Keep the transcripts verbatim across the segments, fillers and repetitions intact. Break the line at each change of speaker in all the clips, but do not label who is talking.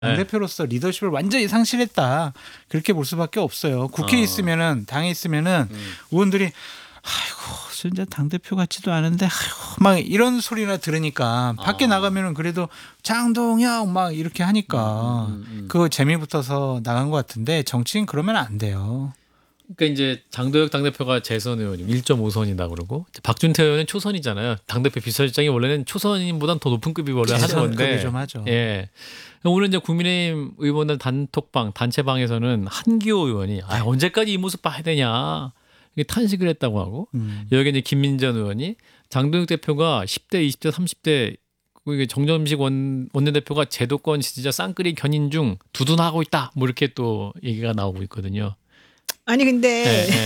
당대표로서 리더십을 완전히 상실했다. 그렇게 볼 수밖에 없어요. 국회에
어.
있으면은 당에 있으면은
음.
의원들이 아이고 진짜 당대표 같지도 않은데 아이고 막 이런 소리나 들으니까 밖에
어.
나가면은 그래도 장동영 막 이렇게 하니까
음, 음, 음.
그거 재미붙어서 나간 것 같은데 정치인 그러면 안 돼요.
그러니까 이제 장도혁 당대표가 재선 의원이고 일 점 오 선이다 그러고 박준태 의원은 초선이잖아요. 당대표 비서실장이 원래는 초선인보단 더 높은 급이 원래 하는 건데.
급이 좀 하죠.
예. 오늘 이제 국민의힘 의원들 단톡방 단체방에서는 한기호 의원이 아, 언제까지 이 모습 봐야 되냐 이게 탄식을 했다고 하고
음.
여기 이제 김민전 의원이 장도혁 대표가 십 대, 이십 대, 삼십 대 이게 정점식 원, 원내대표가 제도권 지지자 쌍끌이 견인 중 두둔하고 있다. 뭐 이렇게 또 얘기가 나오고 있거든요.
아니 근데
네, 네.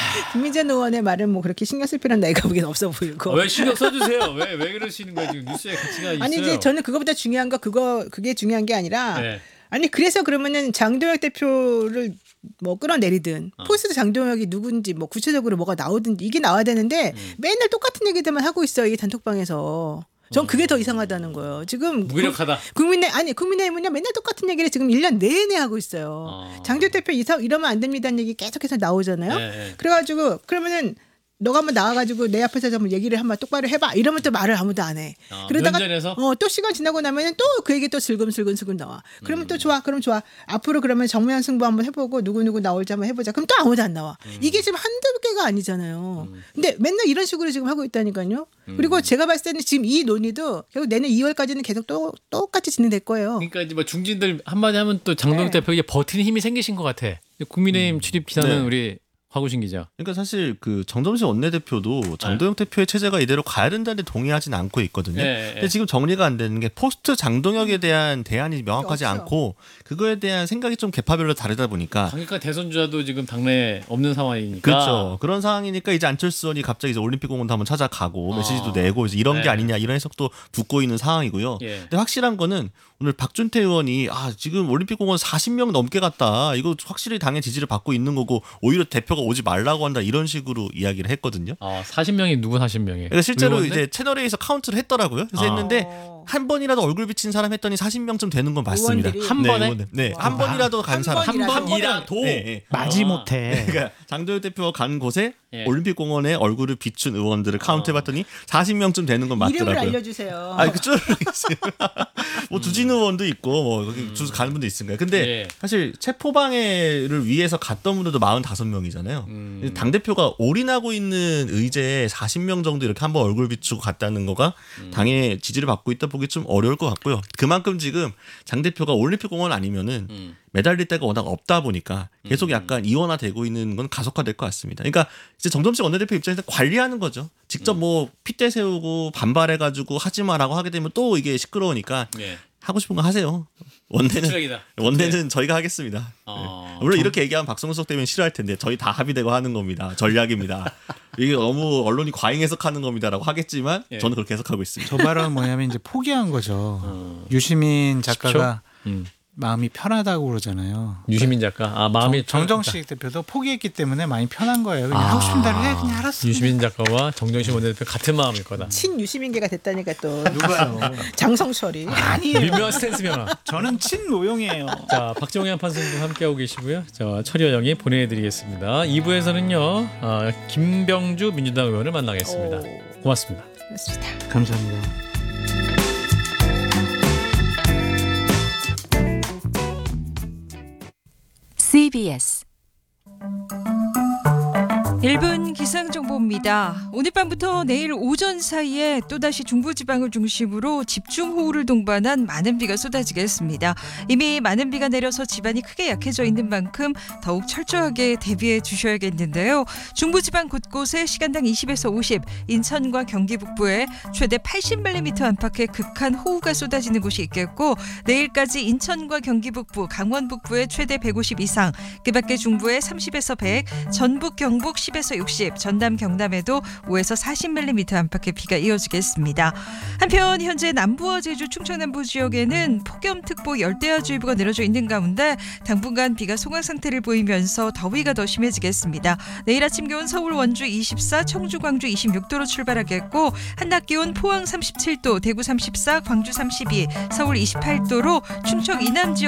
김민전 의원의 말은 뭐 그렇게 신경 쓸 필요는 내가 보기엔 없어 보이고.
아, 왜 신경 써주세요? 왜 왜 그러시는 거예요? 지금 뉴스에 가치가 있어요.
아니 이제 저는 그거보다 중요한 거 그거 그게 중요한 게 아니라
네.
아니 그래서 그러면은 장도혁 대표를 뭐 끌어내리든
어.
포스트 장도혁이 누군지 뭐 구체적으로 뭐가 나오든지 이게 나와야 되는데
음.
맨날 똑같은 얘기들만 하고 있어요 이 단톡방에서. 전 그게 더 이상하다는 거예요. 지금
무기력하다.
국민의 아니 국민의힘은요 맨날 똑같은 얘기를 지금 일 년 내내 하고 있어요.
어.
장도혁 대표 이사 이러면 안 됩니다는 얘기 계속해서 나오잖아요.
네, 네.
그래가지고 그러면은 너가 한번 나와가지고 내 앞에서 한번 얘기를 한번 똑바로 해봐. 이러면 또 말을 아무도 안 해.
아,
그러다가
면전에서?
어, 또 시간 지나고 나면은 또 그 얘기 또 슬금슬금슬금 나와. 그러면
음.
또 좋아. 그럼 좋아. 앞으로 그러면 정면 승부 한번 해보고 누구 누구 나올지 한번 해보자. 그럼 또 아무도 안 나와.
음.
이게 지금 한두 개가 아니잖아요.
음.
근데 맨날 이런 식으로 지금 하고 있다니까요.
음.
그리고 제가 봤을 때는 지금 이 논의도 결국 내년 이월까지는 계속 또 똑같이 진행될 거예요.
그러니까 이제 뭐 중진들 한마디 하면 또 장동혁
네.
대표에게 버티는 힘이 생기신 것 같아. 국민의힘 출입 기사는
네.
우리 화구신 기자.
그러니까 사실 그 정점식 원내대표도 장도영
네.
대표의 체제가 이대로 가야 된다는 데 동의하진 않고 있거든요.
네,
근데
네.
지금 정리가 안 되는 게 포스트 장동혁에 대한 대안이 명확하지
없어.
않고 그거에 대한 생각이 좀 계파별로 다르다 보니까
그러니까 대선 주자도 지금 당내에 없는 상황이니까.
그렇죠. 그런 상황이니까 이제 안철수 의원이 갑자기 이제 올림픽공원도 한번 찾아가고
아.
메시지도 내고 이제 이런
네.
게 아니냐 이런 해석도 붙고 있는 상황이고요.
예.
근데 확실한 거는 오늘 박준태 의원이 아 지금 올림픽공원 사십 명 넘게 갔다. 이거 확실히 당의 지지를 받고 있는 거고 오히려 대표가 오지 말라고 한다 이런 식으로 이야기를 했거든요.
아, 사십 명이 누구 사십 명이에요?
그러니까 실제로
의원들?
이제 채널A에서 카운트를 했더라고요. 그래서
아.
했는데
어.
한 번이라도 얼굴 비친 사람 했더니 사십 명쯤 되는 건 맞습니다.
의원들이?
한
네,
번에?
의원들. 네,
와.
한 번이라도 간
한
사람.
번이라도.
한 번이라도.
네, 네.
마지
아.
못해.
그러니까 장도혁 대표가 간 곳에
예.
올림픽공원에 얼굴을 비춘 의원들을 카운트해봤더니 사십 명쯤 되는 건
이름을
맞더라고요.
알려주세요.
아니 그쪽으로 있어요. 뭐 주진우 의원도 있고 뭐 거기 주 가는 분도 있으니까. 근데
예.
사실 체포방해를 위해서 갔던 분들도 사십오 명이잖아요.
음.
당 대표가 올인하고 있는 의제에 사십 명 정도 이렇게 한번 얼굴 비추고 갔다는 거가
음.
당의 지지를 받고 있다 보기 좀 어려울 것 같고요. 그만큼 지금 장 대표가 올림픽공원 아니면은
음.
매달릴 데가 워낙 없다 보니까 계속
음.
약간 이원화되고 있는 건 가속화될 것 같습니다. 그러니까 이제 정점식 원내대표 입장에서 관리하는 거죠. 직접
음.
뭐 핏대 세우고 반발해가지고 하지 마라고 하게 되면 또 이게 시끄러우니까
예.
하고 싶은 거 하세요. 원내는
추적이다.
원내는 저희가 하겠습니다.
어.
네. 물론 이렇게 얘기하면 박성석 대변인 싫어할 텐데 저희 다 합의되고 하는 겁니다. 전략입니다. 이게 너무 언론이 과잉 해석하는 겁니다라고 하겠지만
예.
저는 그렇게 해석하고 있습니다.
저 발언은 뭐냐면 이제 포기한 거죠.
어.
유시민 작가가
음.
마음이 편하다고 그러잖아요.
유시민 작가. 아, 마음이
정, 정정식 대표도 포기했기 때문에 많이 편한 거예요. 그냥
아.
하고 싶은 대로 해. 그냥 알았어.
유시민 작가와 정정식 원내대표 같은 마음일 거다.
친유시민계가 됐다니까 또
누가요?
장성철이.
아니에요.
미묘한 스탠스 변화.
저는 친노용이에요.
자, 박정현 판사님 함께하고 계시고요. 자, 철여 영이 보내드리겠습니다. 이 부에서는요, 아, 김병주 민주당 의원을 만나겠습니다.
오.
고맙습니다.
그렇습니다.
감사합니다.
씨비에스 일 분 기상정보입니다. 오늘 밤부터 내일 오전 사이에 또다시 중부지방을 중심으로 집중호우를 동반한 많은 비가 쏟아지겠습니다. 이미 많은 비가 내려서 지반이 크게 약해져 있는 만큼 더욱 철저하게 대비해 주셔야겠는데요. 중부지방 곳곳에 시간당 이십에서 오십, 인천과 경기 북부에 최대 팔십 밀리미터 안팎의 극한 호우가 쏟아지는 곳이 있겠고 내일까지 인천과 경기 북부, 강원 북부에 최대 백오십 이상, 그 밖에 중부에 삼십에서 백, 전북, 경북, 오십에서 육십, 전남 경남에도 오에서 사십 밀리미터 안팎의 비가 이어지겠습니다. 한편 현재 남부와 제주, 충청 남부 지역에는 폭염특보 열대야주의보가 내려져 있는 가운데 당분간 비가 소강 상태를 보이면서 더위가 더 심해지겠습니다. 내일 아침 기온 서울, 원주 이십사, 청주, 광주 이십육 도로 출발하겠고 한낮 기온 포항 삼십칠 도, 대구 삼십사, 광주 삼십이, 서울 이십팔 도로 충청 이남 지역